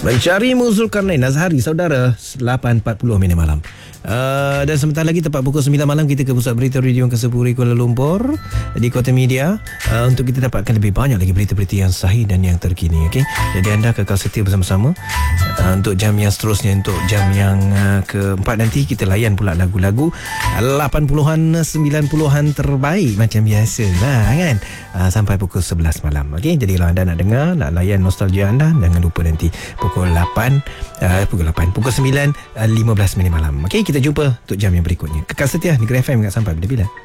Mencarimu Zulkarnain Azhari, saudara. 8.40 minit malam. Dan sebentar lagi tepat pukul 9 malam kita ke Pusat Berita Radio Angkasa Kuala Lumpur di Kota Media untuk kita dapatkan lebih banyak lagi berita-berita yang sahih dan yang terkini. Okay? Jadi anda kekal setia bersama-sama untuk jam yang seterusnya. Untuk jam yang keempat nanti kita layan pula lagu-lagu 80-an 90-an terbaik macam biasa lah kan, sampai pukul 11 malam. Okay? Jadi kalau anda nak dengar, nak layan nostalgia anda, jangan lupa nanti pukul 9 15 minit malam. Okay, kita jumpa untuk jam yang berikutnya. Kekal setia di Grab FM sampai bila-bila.